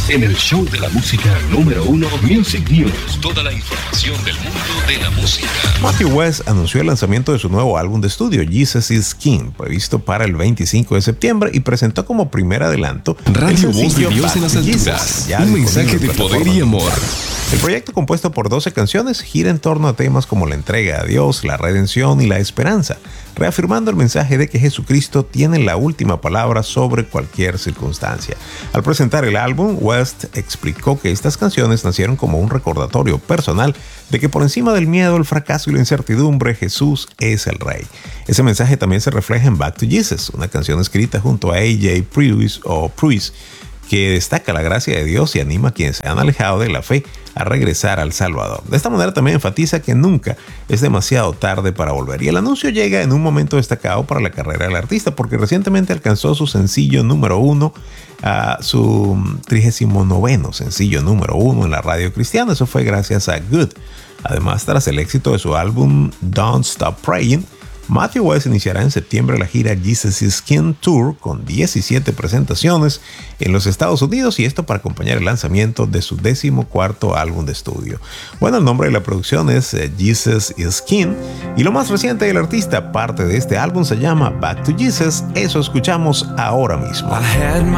en el show de la música número 1, Music News. Toda la información del mundo de la música. Matthew West anunció el lanzamiento de su nuevo álbum de estudio, Jesus is King, previsto para el 25 de septiembre y presentó como primer adelanto Radio Voz de Dios en las alturas. Un mensaje de poder y amor. El proyecto, compuesto por 12 canciones, gira en torno a temas como la entrega a Dios, la redención y la esperanza, reafirmando el mensaje de que Jesucristo tiene la última palabra sobre cualquier circunstancia. Al presentar el álbum, West explicó que estas canciones nacieron como un recordatorio personal de que por encima del miedo, el fracaso y la incertidumbre, Jesús es el Rey. Ese mensaje también se refleja en Back to Jesus, una canción escrita junto a A.J. Pruitt, que destaca la gracia de Dios y anima a quienes se han alejado de la fe a regresar al Salvador. De esta manera también enfatiza que nunca es demasiado tarde para volver. Y el anuncio llega en un momento destacado para la carrera del artista, porque recientemente alcanzó su sencillo número 1, su 39º sencillo número 1 en la radio cristiana. Eso fue gracias a Good. Además, tras el éxito de su álbum Don't Stop Praying, Matthew West iniciará en septiembre la gira Jesus is King Tour con 17 presentaciones en los Estados Unidos, y esto para acompañar el lanzamiento de su 14º álbum de estudio. Bueno, el nombre de la producción es Jesus is King, y lo más reciente del artista, parte de este álbum, se llama Back to Jesus. Eso escuchamos ahora mismo.